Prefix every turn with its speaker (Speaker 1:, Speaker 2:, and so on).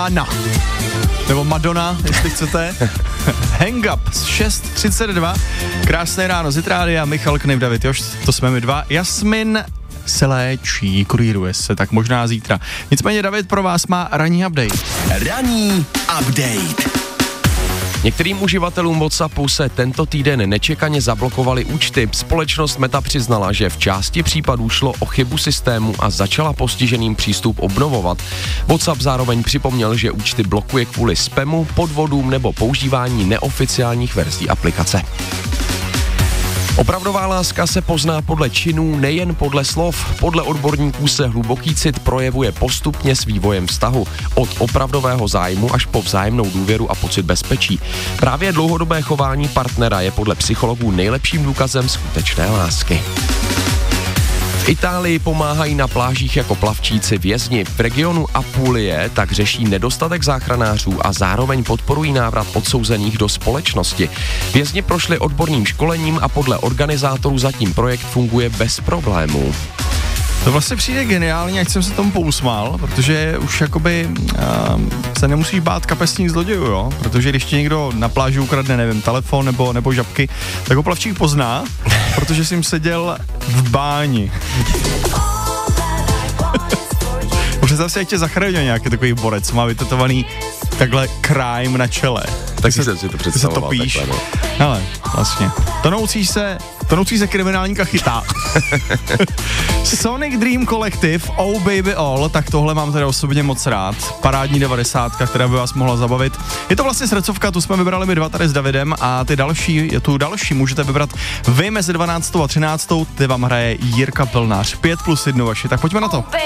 Speaker 1: Madonna. Nebo Madonna, jestli chcete. Hang Up 6:32. Krásné ráno z Rádia, Michal Knyv, David Jošt, to jsme my dva. Jasmin se léčí, kuríruje se, tak možná zítra. Nicméně David pro vás má ranní update.
Speaker 2: Ranní update. Některým uživatelům WhatsAppu se tento týden nečekaně zablokovaly účty. Společnost Meta přiznala, že v části případů šlo o chybu systému a začala postiženým přístup obnovovat. WhatsApp zároveň připomněl, že účty blokuje kvůli spamu, podvodům nebo používání neoficiálních verzí aplikace. Opravdová láska se pozná podle činů, nejen podle slov. Podle odborníků se hluboký cit projevuje postupně s vývojem vztahu. Od opravdového zájmu až po vzájemnou důvěru a pocit bezpečí. Právě dlouhodobé chování partnera je podle psychologů nejlepším důkazem skutečné lásky. V Itálii pomáhají na plážích jako plavčíci vězni. V regionu Apulie tak řeší nedostatek záchranářů a zároveň podporují návrat odsouzených do společnosti. Vězni prošli odborným školením a podle organizátorů zatím projekt funguje bez problémů.
Speaker 1: To vlastně přijde geniálně, ať jsem se tomu pousmál, protože už jakoby se nemusíš bát kapesních zlodějů, jo? Protože když ti někdo na pláži ukradne, nevím, telefon nebo žabky, tak ho plavčík pozná, protože jsi jim seděl v báni. Představ si, jak tě zachránil nějaký takový borec, co má vytetovaný takhle crime na čele.
Speaker 2: Tak jsem si to představoval.
Speaker 1: Ty se topíš. Hele, vlastně. Tonoucí se kriminálníka chytá. Sonic Dream Collective, Oh Baby All, tak tohle mám teda osobně moc rád. Parádní 90, která by vás mohla zabavit. Je to vlastně srdcovka, tu jsme vybrali my dva tady s Davidem a tu další můžete vybrat vy mezi 12. a 13. Ty vám hraje Jirka Plnář. 5+1 vaši, tak pojďme na to.